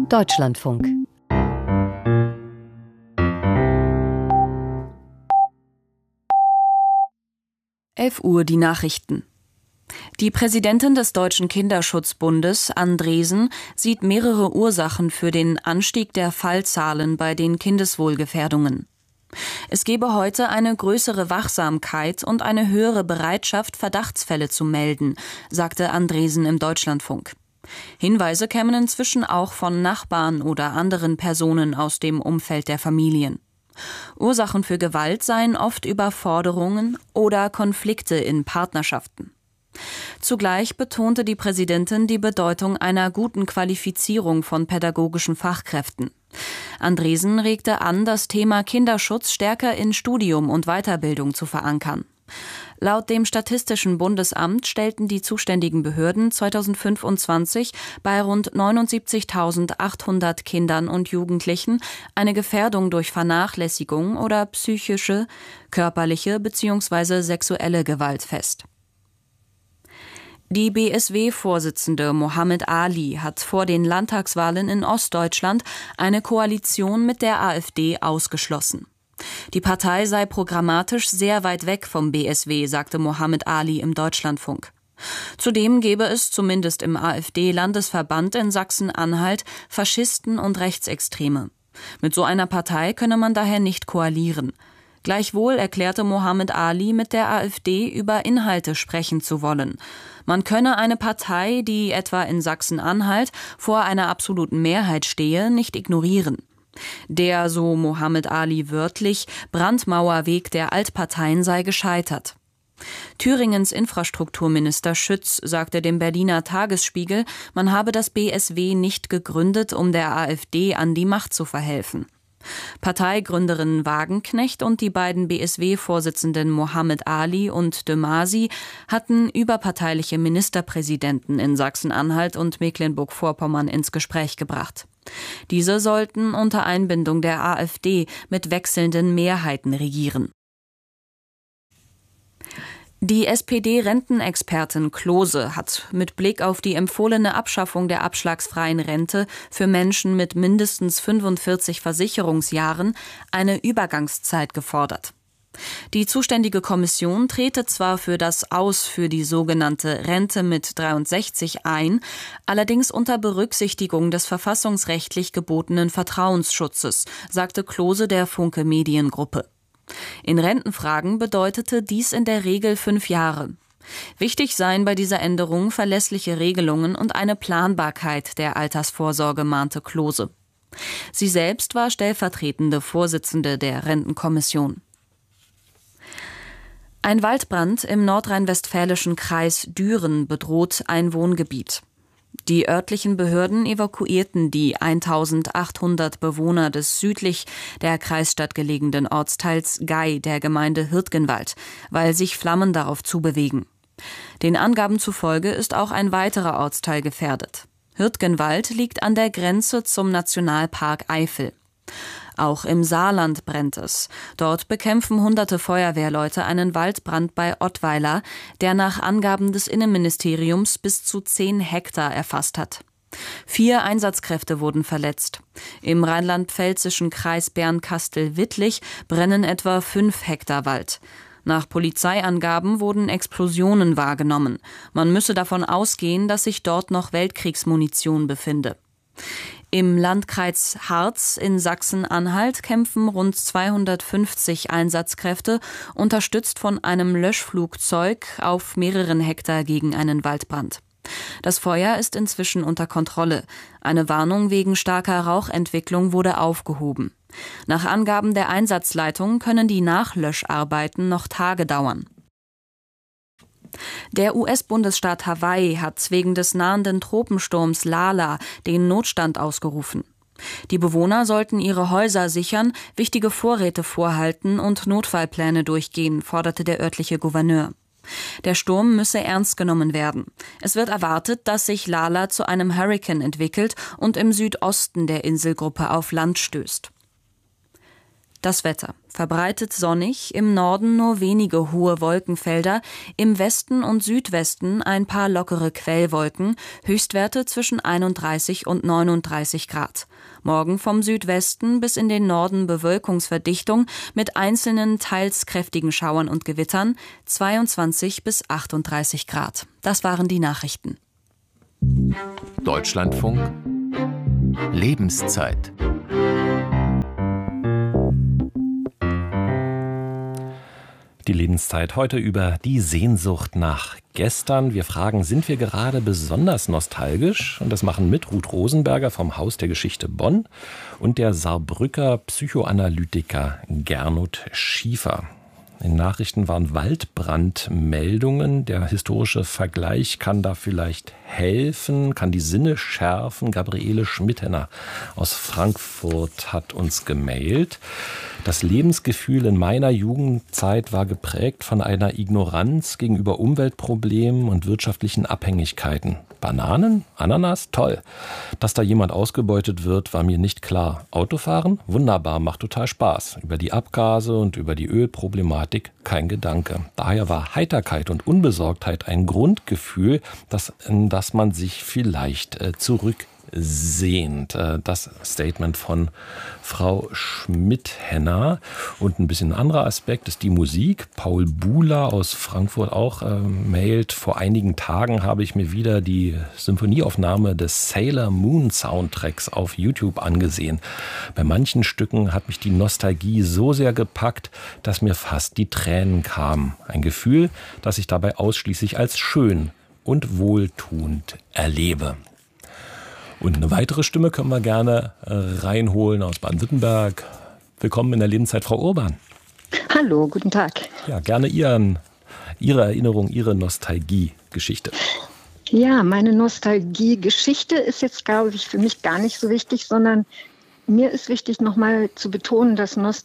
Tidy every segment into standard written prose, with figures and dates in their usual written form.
Deutschlandfunk. Uhr die Nachrichten. Die Präsidentin des Deutschen Kinderschutzbundes, Andresen, sieht mehrere Ursachen für den Anstieg der Fallzahlen bei den Kindeswohlgefährdungen. Es gebe heute eine größere Wachsamkeit und eine höhere Bereitschaft, Verdachtsfälle zu melden, sagte Andresen im Deutschlandfunk. Hinweise kämen inzwischen auch von Nachbarn oder anderen Personen aus dem Umfeld der Familien. Ursachen für Gewalt seien oft Überforderungen oder Konflikte in Partnerschaften. Zugleich betonte die Präsidentin die Bedeutung einer guten Qualifizierung von pädagogischen Fachkräften. Andresen regte an, das Thema Kinderschutz stärker in Studium und Weiterbildung zu verankern. Laut dem Statistischen Bundesamt stellten die zuständigen Behörden 2025 bei rund 79.800 Kindern und Jugendlichen eine Gefährdung durch Vernachlässigung oder psychische, körperliche bzw. sexuelle Gewalt fest. Die BSW-Vorsitzende Mohammed Ali hat vor den Landtagswahlen in Ostdeutschland eine Koalition mit der AfD ausgeschlossen. Die Partei sei programmatisch sehr weit weg vom BSW, sagte Mohammed Ali im Deutschlandfunk. Zudem gebe es zumindest im AfD-Landesverband in Sachsen-Anhalt Faschisten und Rechtsextreme. Mit so einer Partei könne man daher nicht koalieren. Gleichwohl erklärte Mohammed Ali, mit der AfD über Inhalte sprechen zu wollen. Man könne eine Partei, die etwa in Sachsen-Anhalt vor einer absoluten Mehrheit stehe, nicht ignorieren. Der, so Mohammed Ali wörtlich, Brandmauerweg der Altparteien sei gescheitert. Thüringens Infrastrukturminister Schütz sagte dem Berliner Tagesspiegel, man habe das BSW nicht gegründet, um der AfD an die Macht zu verhelfen. Parteigründerin Wagenknecht und die beiden BSW-Vorsitzenden Mohammed Ali und de Masi hatten überparteiliche Ministerpräsidenten in Sachsen-Anhalt und Mecklenburg-Vorpommern ins Gespräch gebracht. Diese sollten unter Einbindung der AfD mit wechselnden Mehrheiten regieren. Die SPD-Rentenexpertin Klose hat mit Blick auf die empfohlene Abschaffung der abschlagsfreien Rente für Menschen mit mindestens 45 Versicherungsjahren eine Übergangszeit gefordert. Die zuständige Kommission trete zwar für das Aus für die sogenannte Rente mit 63 ein, allerdings unter Berücksichtigung des verfassungsrechtlich gebotenen Vertrauensschutzes, sagte Klose der Funke Mediengruppe. In Rentenfragen bedeutete dies in der Regel 5 Jahre. Wichtig seien bei dieser Änderung verlässliche Regelungen und eine Planbarkeit der Altersvorsorge, mahnte Klose. Sie selbst war stellvertretende Vorsitzende der Rentenkommission. Ein Waldbrand im nordrhein-westfälischen Kreis Düren bedroht ein Wohngebiet. Die örtlichen Behörden evakuierten die 1.800 Bewohner des südlich der Kreisstadt gelegenen Ortsteils Gei der Gemeinde Hirtgenwald, weil sich Flammen darauf zubewegen. Den Angaben zufolge ist auch ein weiterer Ortsteil gefährdet. Hirtgenwald liegt an der Grenze zum Nationalpark Eifel. Auch im Saarland brennt es. Dort bekämpfen hunderte Feuerwehrleute einen Waldbrand bei Ottweiler, der nach Angaben des Innenministeriums bis zu 10 Hektar erfasst hat. 4 Einsatzkräfte wurden verletzt. Im rheinland-pfälzischen Kreis Bernkastel-Wittlich brennen etwa 5 Hektar Wald. Nach Polizeiangaben wurden Explosionen wahrgenommen. Man müsse davon ausgehen, dass sich dort noch Weltkriegsmunition befinde. Im Landkreis Harz in Sachsen-Anhalt kämpfen rund 250 Einsatzkräfte, unterstützt von einem Löschflugzeug, auf mehreren Hektar gegen einen Waldbrand. Das Feuer ist inzwischen unter Kontrolle. Eine Warnung wegen starker Rauchentwicklung wurde aufgehoben. Nach Angaben der Einsatzleitung können die Nachlöscharbeiten noch Tage dauern. Der US-Bundesstaat Hawaii hat wegen des nahenden Tropensturms Lala den Notstand ausgerufen. Die Bewohner sollten ihre Häuser sichern, wichtige Vorräte vorhalten und Notfallpläne durchgehen, forderte der örtliche Gouverneur. Der Sturm müsse ernst genommen werden. Es wird erwartet, dass sich Lala zu einem Hurrikan entwickelt und im Südosten der Inselgruppe auf Land stößt. Das Wetter. Verbreitet sonnig, im Norden nur wenige hohe Wolkenfelder, im Westen und Südwesten ein paar lockere Quellwolken, Höchstwerte zwischen 31 und 39 Grad. Morgen vom Südwesten bis in den Norden Bewölkungsverdichtung mit einzelnen teils kräftigen Schauern und Gewittern, 22 bis 38 Grad. Das waren die Nachrichten. Deutschlandfunk Lebenszeit. Die Lebenszeit heute über die Sehnsucht nach gestern. Wir fragen, sind wir gerade besonders nostalgisch? Und das machen mit Ruth Rosenberger vom Haus der Geschichte Bonn und der Saarbrücker Psychoanalytiker Gernot Schiefer. In Nachrichten waren Waldbrandmeldungen. Der historische Vergleich kann da vielleicht helfen, kann die Sinne schärfen. Gabriele Schmittener aus Frankfurt hat uns gemailt. Das Lebensgefühl in meiner Jugendzeit war geprägt von einer Ignoranz gegenüber Umweltproblemen und wirtschaftlichen Abhängigkeiten. Bananen? Ananas? Toll. Dass da jemand ausgebeutet wird, war mir nicht klar. Autofahren? Wunderbar, macht total Spaß. Über die Abgase und über die Ölproblematik kein Gedanke. Daher war Heiterkeit und Unbesorgtheit ein Grundgefühl, in das man sich vielleicht zurücksehnt. Das Statement von Frau Schmittener. Und ein bisschen anderer Aspekt ist die Musik. Paul Buhler aus Frankfurt auch mailt, vor einigen Tagen habe ich mir wieder die Symphonieaufnahme des Sailor Moon Soundtracks auf YouTube angesehen. Bei manchen Stücken hat mich die Nostalgie so sehr gepackt, dass mir fast die Tränen kamen. Ein Gefühl, das ich dabei ausschließlich als schön und wohltuend erlebe. Und eine weitere Stimme können wir gerne reinholen aus Baden-Württemberg. Willkommen in der Lebenszeit, Frau Urban. Hallo, guten Tag. Ja, gerne Ihre Erinnerung, Ihre Nostalgie-Geschichte. Ja, meine Nostalgie-Geschichte ist jetzt, glaube ich, für mich gar nicht so wichtig, sondern mir ist wichtig, nochmal zu betonen, dass dass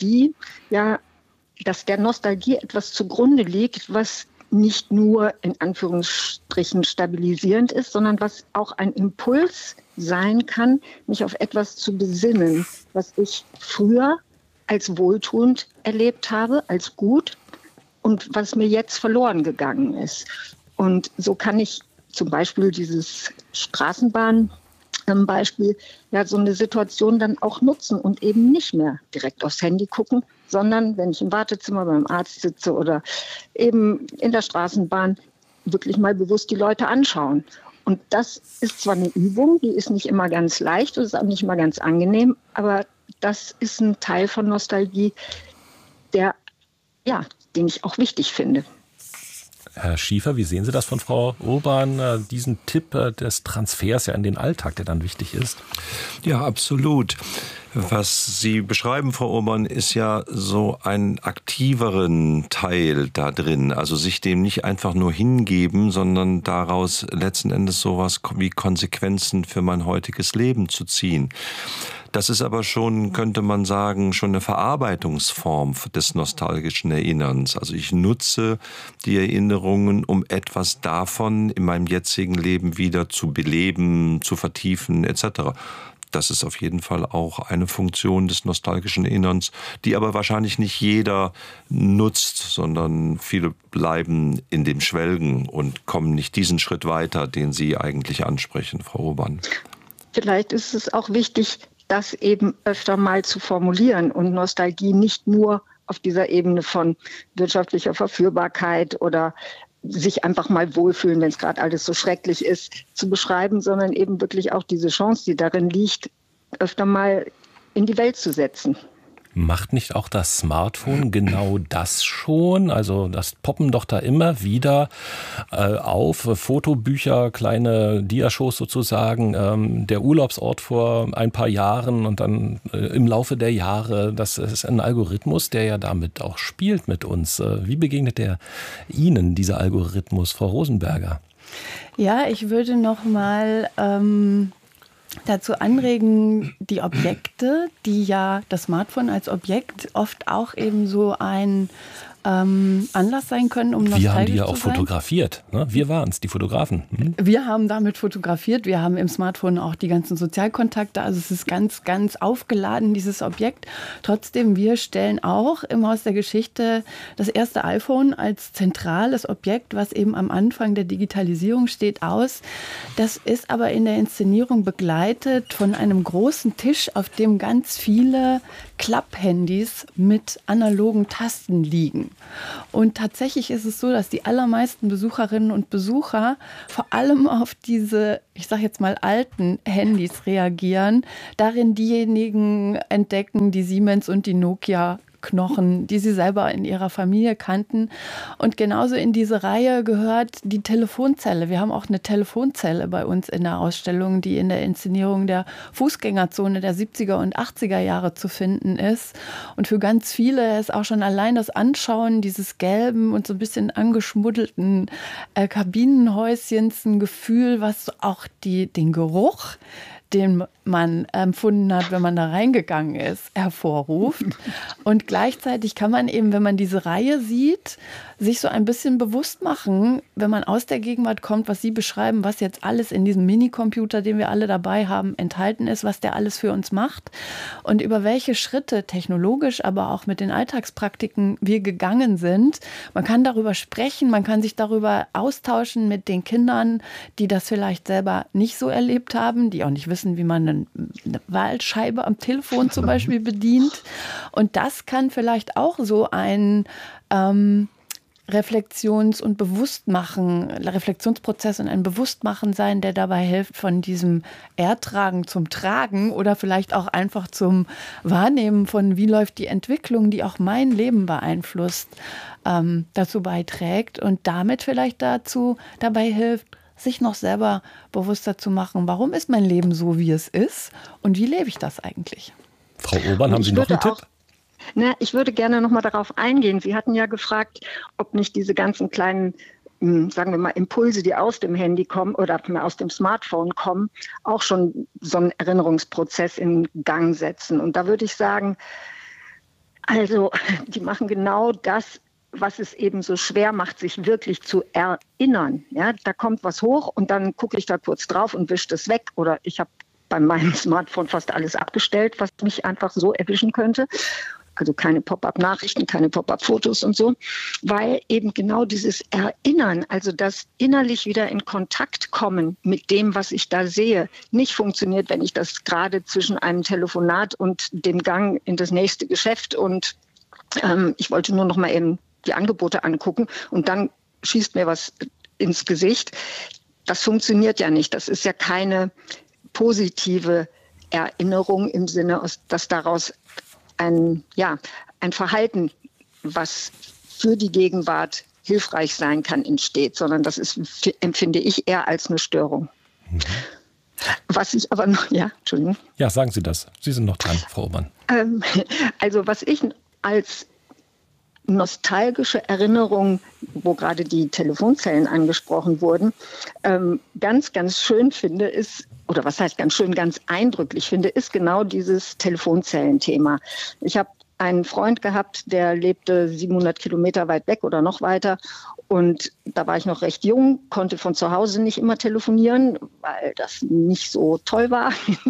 der Nostalgie etwas zugrunde liegt, was nicht nur in Anführungsstrichen stabilisierend ist, sondern was auch ein Impuls sein kann, mich auf etwas zu besinnen, was ich früher als wohltuend erlebt habe, als gut und was mir jetzt verloren gegangen ist. Und so kann ich zum Beispiel dieses Straßenbahn-Beispiel, so eine Situation dann auch nutzen und eben nicht mehr direkt aufs Handy gucken, sondern wenn ich im Wartezimmer beim Arzt sitze oder eben in der Straßenbahn, wirklich mal bewusst die Leute anschauen. Und das ist zwar eine Übung, die ist nicht immer ganz leicht, das ist auch nicht immer ganz angenehm, aber das ist ein Teil von Nostalgie, den ich auch wichtig finde. Herr Schiefer, wie sehen Sie das von Frau Urban, diesen Tipp des Transfers in den Alltag, der dann wichtig ist? Ja, absolut. Was Sie beschreiben, Frau Urban, ist ja so ein aktiveren Teil da drin. Also sich dem nicht einfach nur hingeben, sondern daraus letzten Endes sowas wie Konsequenzen für mein heutiges Leben zu ziehen. Das ist aber schon, könnte man sagen, schon eine Verarbeitungsform des nostalgischen Erinnerns. Also ich nutze die Erinnerungen, um etwas davon in meinem jetzigen Leben wieder zu beleben, zu vertiefen etc. Das ist auf jeden Fall auch eine Funktion des nostalgischen Erinnerns, die aber wahrscheinlich nicht jeder nutzt, sondern viele bleiben in dem Schwelgen und kommen nicht diesen Schritt weiter, den Sie eigentlich ansprechen, Frau Urban. Vielleicht ist es auch wichtig, das eben öfter mal zu formulieren und Nostalgie nicht nur auf dieser Ebene von wirtschaftlicher Verführbarkeit oder sich einfach mal wohlfühlen, wenn es gerade alles so schrecklich ist, zu beschreiben, sondern eben wirklich auch diese Chance, die darin liegt, öfter mal in die Welt zu setzen. Macht nicht auch das Smartphone genau das schon? Also das poppen doch da immer wieder auf, Fotobücher, kleine Diashows sozusagen, der Urlaubsort vor ein paar Jahren und dann im Laufe der Jahre. Das ist ein Algorithmus, der ja damit auch spielt mit uns. Wie begegnet der Ihnen, dieser Algorithmus, Frau Rosenberger? Ja, ich würde noch mal dazu anregen, die Objekte, die ja das Smartphone als Objekt oft auch eben so ein Anlass sein können, um nostalgisch zu sein. Wir haben die ja auch fotografiert. Ne? Wir waren es, die Fotografen. Wir haben damit fotografiert. Wir haben im Smartphone auch die ganzen Sozialkontakte. Also es ist ganz, ganz aufgeladen, dieses Objekt. Trotzdem, wir stellen auch im Haus der Geschichte das erste iPhone als zentrales Objekt, was eben am Anfang der Digitalisierung steht, aus. Das ist aber in der Inszenierung begleitet von einem großen Tisch, auf dem ganz viele Klapphandys mit analogen Tasten liegen. Und tatsächlich ist es so, dass die allermeisten Besucherinnen und Besucher vor allem auf diese, ich sage jetzt mal, alten Handys reagieren, darin diejenigen entdecken, die Siemens und die Nokia Knochen, die sie selber in ihrer Familie kannten. Und genauso in diese Reihe gehört die Telefonzelle. Wir haben auch eine Telefonzelle bei uns in der Ausstellung, die in der Inszenierung der Fußgängerzone der 70er und 80er Jahre zu finden ist. Und für ganz viele ist auch schon allein das Anschauen dieses gelben und so ein bisschen angeschmuddelten Kabinenhäuschens ein Gefühl, was auch den Geruch, den man empfunden hat, wenn man da reingegangen ist, hervorruft. Und gleichzeitig kann man eben, wenn man diese Reihe sieht, sich so ein bisschen bewusst machen, wenn man aus der Gegenwart kommt, was Sie beschreiben, was jetzt alles in diesem Minicomputer, den wir alle dabei haben, enthalten ist, was der alles für uns macht und über welche Schritte technologisch, aber auch mit den Alltagspraktiken wir gegangen sind. Man kann darüber sprechen, man kann sich darüber austauschen mit den Kindern, die das vielleicht selber nicht so erlebt haben, die auch nicht wissen, wie man eine Wahlscheibe am Telefon zum Beispiel bedient. Und das kann vielleicht auch so ein Reflexionsprozess und ein Bewusstmachen sein, der dabei hilft, von diesem Ertragen zum Tragen oder vielleicht auch einfach zum Wahrnehmen von, wie läuft die Entwicklung, die auch mein Leben beeinflusst, dazu beiträgt und damit vielleicht dabei hilft, sich noch selber bewusster zu machen, warum ist mein Leben so, wie es ist und wie lebe ich das eigentlich? Frau Urban, haben Sie noch einen Tipp? Ich würde gerne noch mal darauf eingehen. Sie hatten ja gefragt, ob nicht diese ganzen kleinen, sagen wir mal, Impulse, die aus dem Handy kommen oder aus dem Smartphone kommen, auch schon so einen Erinnerungsprozess in Gang setzen. Und da würde ich sagen, also die machen genau das, was es eben so schwer macht, sich wirklich zu erinnern. Ja, da kommt was hoch und dann gucke ich da kurz drauf und wische das weg. Oder ich habe bei meinem Smartphone fast alles abgestellt, was mich einfach so erwischen könnte. Also keine Pop-up-Nachrichten, keine Pop-up-Fotos und so. Weil eben genau dieses Erinnern, also das innerlich wieder in Kontakt kommen mit dem, was ich da sehe, nicht funktioniert, wenn ich das gerade zwischen einem Telefonat und dem Gang in das nächste Geschäft und ich wollte nur noch mal eben die Angebote angucken und dann schießt mir was ins Gesicht. Das funktioniert ja nicht. Das ist ja keine positive Erinnerung im Sinne, dass daraus ein Verhalten, was für die Gegenwart hilfreich sein kann, entsteht, sondern das ist, empfinde ich, eher als eine Störung. Mhm. Was ich aber noch, Entschuldigung. Ja, sagen Sie das. Sie sind noch dran, Frau Urban. Also was ich als nostalgische Erinnerung, wo gerade die Telefonzellen angesprochen wurden, ganz, ganz schön finde, ist, oder was heißt ganz schön, ganz eindrücklich finde, ist genau dieses Telefonzellenthema. Ich habe einen Freund gehabt, der lebte 700 Kilometer weit weg oder noch weiter. Und da war ich noch recht jung, konnte von zu Hause nicht immer telefonieren, weil das nicht so toll war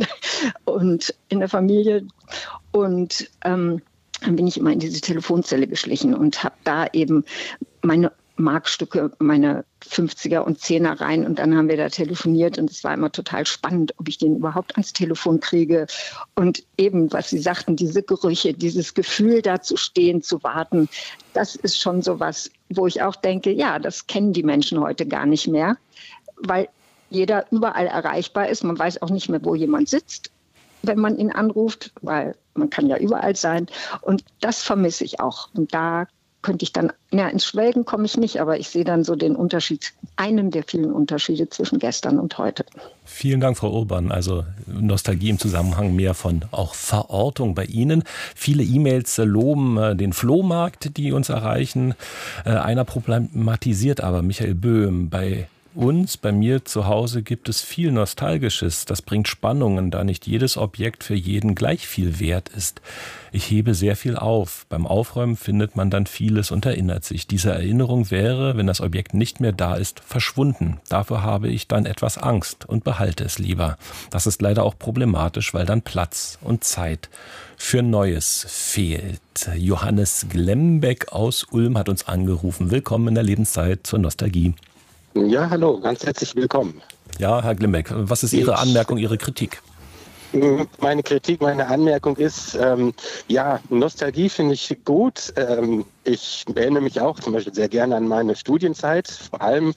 und in der Familie. Und dann bin ich immer in diese Telefonzelle geschlichen und habe da eben meine Markstücke, meine 50er und 10er rein und dann haben wir da telefoniert und es war immer total spannend, ob ich den überhaupt ans Telefon kriege und eben, was Sie sagten, diese Gerüche, dieses Gefühl da zu stehen, zu warten, das ist schon sowas, wo ich auch denke, ja, das kennen die Menschen heute gar nicht mehr, weil jeder überall erreichbar ist, man weiß auch nicht mehr, wo jemand sitzt, wenn man ihn anruft, weil man kann ja überall sein und das vermisse ich auch und da könnte ich dann, ins Schwelgen komme ich nicht, aber ich sehe dann so den Unterschied, einen der vielen Unterschiede zwischen gestern und heute. Vielen Dank, Frau Urban. Also Nostalgie im Zusammenhang mehr von auch Verortung bei Ihnen. Viele E-Mails loben den Flohmarkt, die uns erreichen. Einer problematisiert aber, Michael Böhm, bei uns, bei mir zu Hause gibt es viel Nostalgisches. Das bringt Spannungen, da nicht jedes Objekt für jeden gleich viel wert ist. Ich hebe sehr viel auf. Beim Aufräumen findet man dann vieles und erinnert sich. Diese Erinnerung wäre, wenn das Objekt nicht mehr da ist, verschwunden. Dafür habe ich dann etwas Angst und behalte es lieber. Das ist leider auch problematisch, weil dann Platz und Zeit für Neues fehlt. Johannes Glembeck aus Ulm hat uns angerufen. Willkommen in der Lebenszeit zur Nostalgie. Ja, hallo, ganz herzlich willkommen. Ja, Herr Glembeck, was ist Ihre Anmerkung, Ihre Kritik? Meine Kritik, meine Anmerkung ist, Nostalgie finde ich gut. Ich erinnere mich auch zum Beispiel sehr gerne an meine Studienzeit, vor allem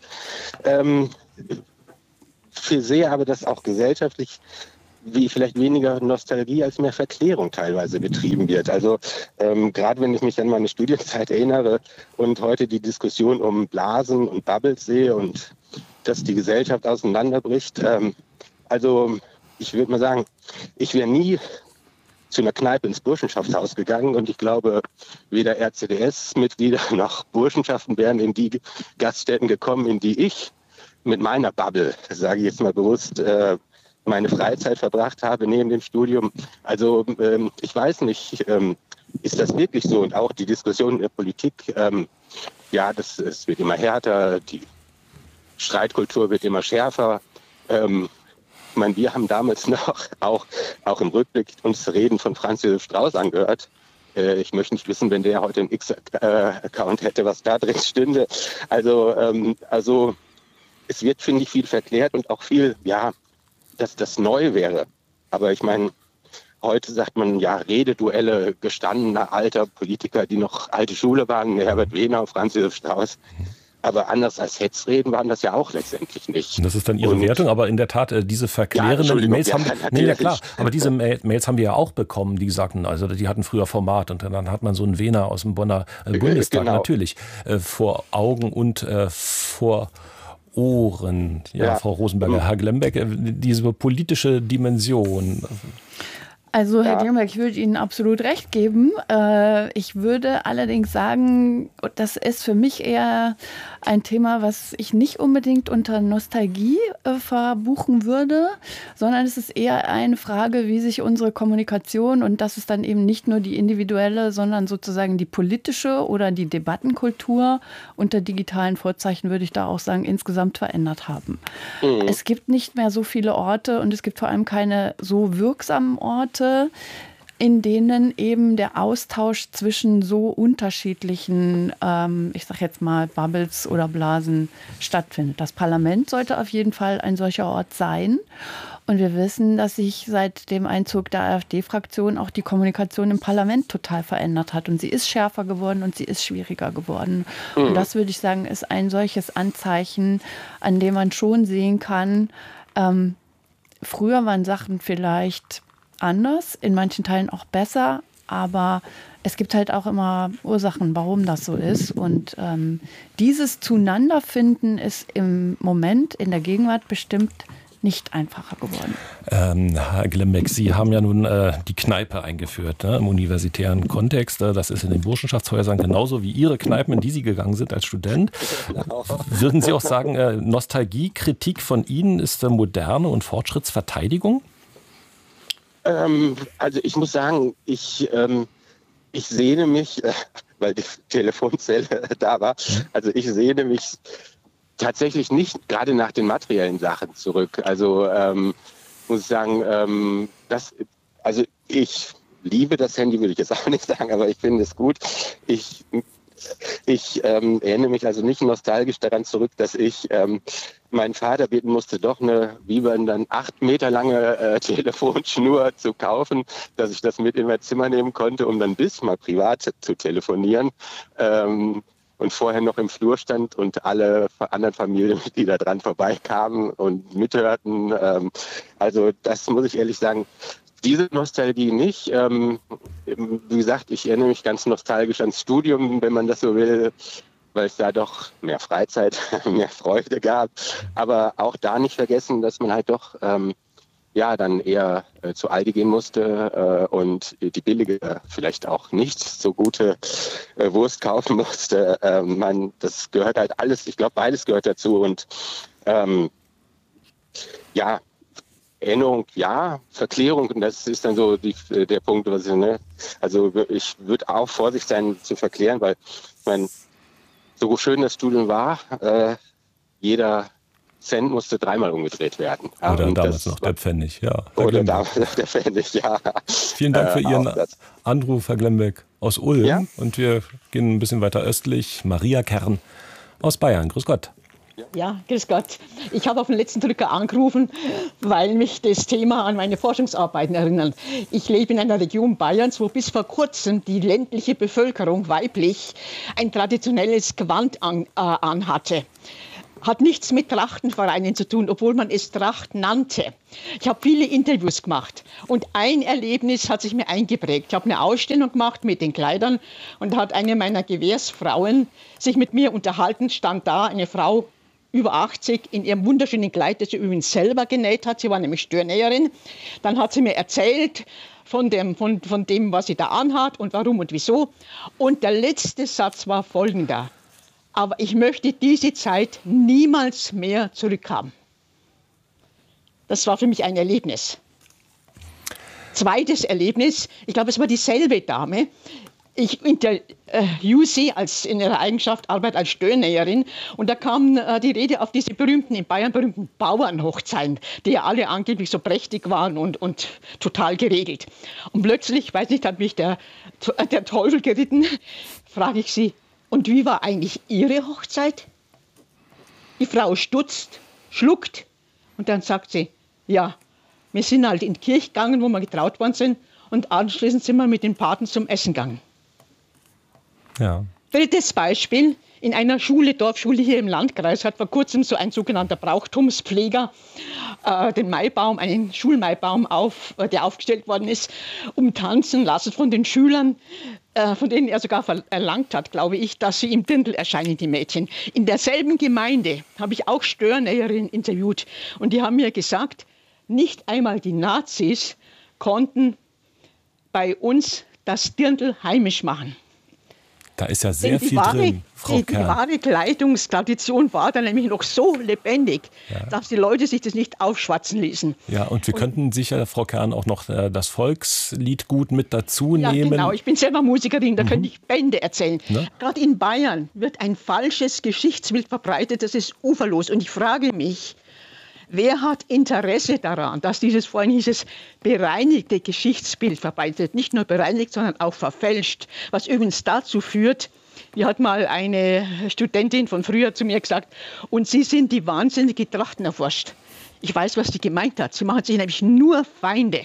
viel sehe aber, dass auch gesellschaftlich wie vielleicht weniger Nostalgie als mehr Verklärung teilweise betrieben wird. Also gerade wenn ich mich an meine Studienzeit erinnere und heute die Diskussion um Blasen und Bubbles sehe und dass die Gesellschaft auseinanderbricht, also ich würde mal sagen, ich wäre nie zu einer Kneipe ins Burschenschaftshaus gegangen und ich glaube, weder RCDS-Mitglieder noch Burschenschaften wären in die Gaststätten gekommen, in die ich mit meiner Bubble, sage ich jetzt mal bewusst, meine Freizeit verbracht habe neben dem Studium. Also ich weiß nicht, ist das wirklich so? Und auch die Diskussion in der Politik, es wird immer härter, die Streitkultur wird immer schärfer. Ich meine, wir haben damals noch, auch im Rückblick, uns Reden von Franz Josef Strauß angehört. Ich möchte nicht wissen, wenn der heute einen X-Account hätte, was da drin stünde. Also es wird, finde ich, viel verklärt und auch viel, dass das neu wäre. Aber ich meine, heute sagt man, Rededuelle gestandener alter Politiker, die noch alte Schule waren, Herbert Wehner, Franz Josef Strauß. Aber anders als Hetzreden waren das ja auch letztendlich nicht. Das ist dann Ihre Wertung, aber in der Tat, diese verklärenden Mails haben aber diese Mails haben wir ja auch bekommen, die sagten, also die hatten früher Format und dann hat man so einen Wehner aus dem Bonner Bundestag natürlich vor Augen und vor Ohren. Ja, Frau Rosenberger, Herr Glembeck, diese politische Dimension. Also Herr Glembeck, ich würde Ihnen absolut recht geben. Ich würde allerdings sagen, das ist für mich eher ein Thema, was ich nicht unbedingt unter Nostalgie verbuchen würde, sondern es ist eher eine Frage, wie sich unsere Kommunikation, und das ist dann eben nicht nur die individuelle, sondern sozusagen die politische oder die Debattenkultur unter digitalen Vorzeichen, würde ich da auch sagen, insgesamt verändert haben. Es gibt nicht mehr so viele Orte und es gibt vor allem keine so wirksamen Orte, in denen eben der Austausch zwischen so unterschiedlichen, ich sag jetzt mal, Bubbles oder Blasen stattfindet. Das Parlament sollte auf jeden Fall ein solcher Ort sein. Und wir wissen, dass sich seit dem Einzug der AfD-Fraktion auch die Kommunikation im Parlament total verändert hat. Und sie ist schärfer geworden und sie ist schwieriger geworden. Und das, würde ich sagen, ist ein solches Anzeichen, an dem man schon sehen kann, früher waren Sachen vielleicht anders, in manchen Teilen auch besser, aber es gibt halt auch immer Ursachen, warum das so ist. Und dieses Zueinanderfinden ist im Moment, in der Gegenwart bestimmt nicht einfacher geworden. Herr Glembeck, Sie haben ja nun die Kneipe eingeführt, ne, im universitären Kontext. Das ist in den Burschenschaftshäusern genauso wie Ihre Kneipen, in die Sie gegangen sind als Student. Würden Sie auch sagen, Nostalgie, Kritik von Ihnen ist moderne und Fortschrittsverteidigung? Also ich muss sagen, ich sehne mich, weil die Telefonzelle da war, also ich sehne mich tatsächlich nicht gerade nach den materiellen Sachen zurück. Also muss ich sagen, ich liebe das Handy, würde ich jetzt auch nicht sagen, aber ich finde es gut. Ich erinnere mich also nicht nostalgisch daran zurück, dass ich meinen Vater bitten musste, doch eine, wie man dann 8 Meter lange Telefonschnur zu kaufen, dass ich das mit in mein Zimmer nehmen konnte, um dann bis mal privat zu telefonieren. Und vorher noch im Flur stand und alle anderen Familienmitglieder dran vorbeikamen und mithörten. Also das muss ich ehrlich sagen, diese Nostalgie nicht. Wie gesagt, ich erinnere mich ganz nostalgisch ans Studium, wenn man das so will, weil es da doch mehr Freizeit, mehr Freude gab. Aber auch da nicht vergessen, dass man halt doch dann eher zu Aldi gehen musste und die billige, vielleicht auch nicht so gute Wurst kaufen musste. Das gehört halt alles, ich glaube, beides gehört dazu. Und Ja, Erinnerung, ja, Verklärung, und das ist dann so der Punkt, was ich, ne? Also ich würde auch vorsichtig sein zu verklären, weil, ich meine, so schön das Studium war, jeder Cent musste 3-mal umgedreht werden. Ja, oder damals noch der Pfennig, ja. Oder damals noch der Pfennig, ja. Vielen Dank für Ihren Anruf, Herr Glembeck aus Ulm. Ja? Und wir gehen ein bisschen weiter östlich. Maria Kern aus Bayern. Grüß Gott. Ja, grüß Gott. Ich habe auf den letzten Drücker angerufen, weil mich das Thema an meine Forschungsarbeiten erinnert. Ich lebe in einer Region Bayerns, wo bis vor kurzem die ländliche Bevölkerung weiblich ein traditionelles Gewand anhatte. Hat nichts mit Trachtenvereinen zu tun, obwohl man es Tracht nannte. Ich habe viele Interviews gemacht und ein Erlebnis hat sich mir eingeprägt. Ich habe eine Ausstellung gemacht mit den Kleidern und da hat eine meiner Gewährsfrauen sich mit mir unterhalten, stand da eine Frau über 80 in ihrem wunderschönen Kleid, das sie übrigens selber genäht hat. Sie war nämlich Störnäherin. Dann hat sie mir erzählt von dem, was sie da anhat und warum und wieso. Und der letzte Satz war folgender. Aber ich möchte diese Zeit niemals mehr zurückhaben. Das war für mich ein Erlebnis. Zweites Erlebnis, ich glaube, es war dieselbe Dame. Ich interviewe sie in ihrer Eigenschaft Arbeit als Störnäherin und da kam die Rede auf diese in Bayern berühmten Bauernhochzeiten, die ja alle angeblich so prächtig waren und total geregelt. Und plötzlich, weiß nicht, hat mich der Teufel geritten, frage ich sie, und wie war eigentlich Ihre Hochzeit? Die Frau stutzt, schluckt und dann sagt sie, ja, wir sind halt in die Kirche gegangen, wo wir getraut worden sind und anschließend sind wir mit den Paten zum Essen gegangen. Ja. Drittes Beispiel. In einer Dorfschule hier im Landkreis hat vor kurzem so ein sogenannter Brauchtumspfleger einen Schulmaibaum, der aufgestellt worden ist, umtanzen lassen von den Schülern, von denen er sogar erlangt hat, glaube ich, dass sie im Dirndl erscheinen, die Mädchen. In derselben Gemeinde habe ich auch Störnäherinnen interviewt und die haben mir gesagt, nicht einmal die Nazis konnten bei uns das Dirndl heimisch machen. Da ist ja sehr viel drin, Frau Kern. Die wahre Kleidungstradition war dann nämlich noch so lebendig, dass die Leute sich das nicht aufschwatzen ließen. Ja, und wir könnten sicher, Frau Kern, auch noch das Volkslied gut mit dazu nehmen. Ja, genau. Ich bin selber Musikerin, da könnte ich Bände erzählen. Ne? Gerade in Bayern wird ein falsches Geschichtsbild verbreitet, das ist uferlos. Und ich frage mich, wer hat Interesse daran, dass vorhin hieß es, bereinigte Geschichtsbild verbreitet wird? Nicht nur bereinigt, sondern auch verfälscht. Was übrigens dazu führt, wie hat mal eine Studentin von früher zu mir gesagt, und Sie sind die wahnsinnige Trachtenerforscht. Ich weiß, was sie gemeint hat. Sie machen sich nämlich nur Feinde.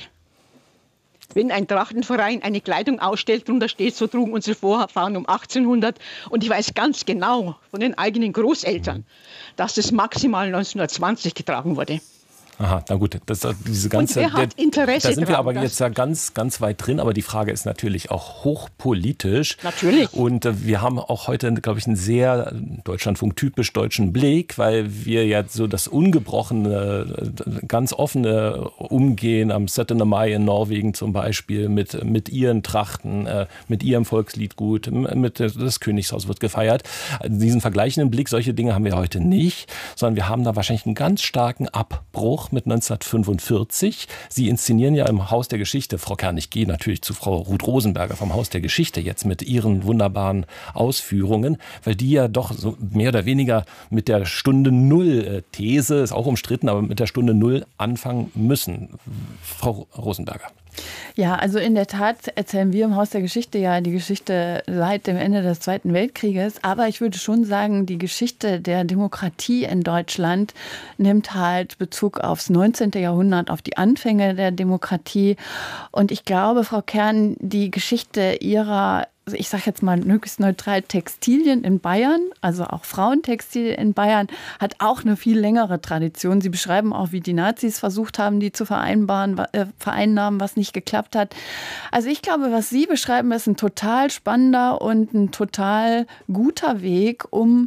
Wenn ein Trachtenverein eine Kleidung ausstellt, drunter steht, so trugen unsere Vorfahren um 1800. Und ich weiß ganz genau von den eigenen Großeltern, dass das maximal 1920 getragen wurde. Aha, na gut, diese ganze. Und wer hat Interesse da sind wir dran, aber jetzt ja ganz, ganz weit drin. Aber die Frage ist natürlich auch hochpolitisch. Natürlich. Und wir haben auch heute, glaube ich, einen sehr Deutschlandfunk-typisch deutschen Blick, weil wir ja so das ungebrochene, ganz offene Umgehen am 7. Mai in Norwegen zum Beispiel mit ihren Trachten, mit ihrem Volksliedgut, mit das Königshaus wird gefeiert. Diesen vergleichenden Blick, solche Dinge haben wir heute nicht, sondern wir haben da wahrscheinlich einen ganz starken Abbruch mit 1945. Sie inszenieren ja im Haus der Geschichte. Frau Kern, ich gehe natürlich zu Frau Ruth Rosenberger vom Haus der Geschichte jetzt mit ihren wunderbaren Ausführungen, weil die ja doch so mehr oder weniger mit der Stunde Null These, ist auch umstritten, aber mit der Stunde Null anfangen müssen. Frau Rosenberger. Ja, also in der Tat erzählen wir im Haus der Geschichte ja die Geschichte seit dem Ende des Zweiten Weltkrieges. Aber ich würde schon sagen, die Geschichte der Demokratie in Deutschland nimmt halt Bezug aufs 19. Jahrhundert, auf die Anfänge der Demokratie. Und ich glaube, Frau Kern, die Geschichte ihrer, ich sage jetzt mal möglichst neutral, Textilien in Bayern, also auch Frauentextilien in Bayern, hat auch eine viel längere Tradition. Sie beschreiben auch, wie die Nazis versucht haben, die zu vereinnahmen, was nicht geklappt hat. Also ich glaube, was Sie beschreiben, ist ein total spannender und ein total guter Weg, um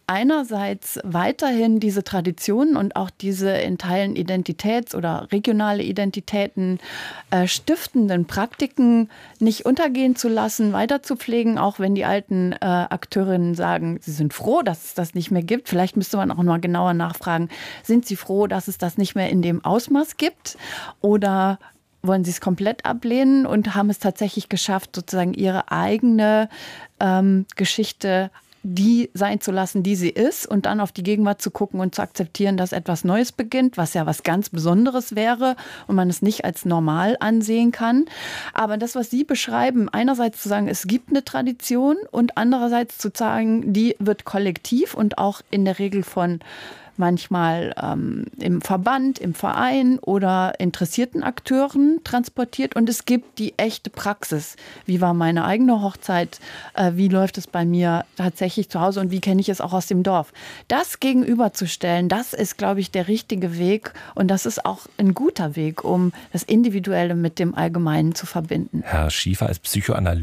einerseits weiterhin diese Traditionen und auch diese in Teilen Identitäts- oder regionale Identitäten stiftenden Praktiken nicht untergehen zu lassen, weiter zu pflegen, auch wenn die alten Akteurinnen sagen, sie sind froh, dass es das nicht mehr gibt. Vielleicht müsste man auch mal genauer nachfragen, sind sie froh, dass es das nicht mehr in dem Ausmaß gibt, oder wollen sie es komplett ablehnen und haben es tatsächlich geschafft, sozusagen ihre eigene Geschichte die sein zu lassen, die sie ist, und dann auf die Gegenwart zu gucken und zu akzeptieren, dass etwas Neues beginnt, was ja was ganz Besonderes wäre und man es nicht als normal ansehen kann. Aber das, was Sie beschreiben, einerseits zu sagen, es gibt eine Tradition, und andererseits zu sagen, die wird kollektiv und auch in der Regel von manchmal im Verband, im Verein oder interessierten Akteuren transportiert, und es gibt die echte Praxis. Wie war meine eigene Hochzeit? Wie läuft es bei mir tatsächlich zu Hause und wie kenne ich es auch aus dem Dorf? Das gegenüberzustellen, das ist, glaube ich, der richtige Weg, und das ist auch ein guter Weg, um das Individuelle mit dem Allgemeinen zu verbinden. Herr Schiefer ist Psychoanalytiker.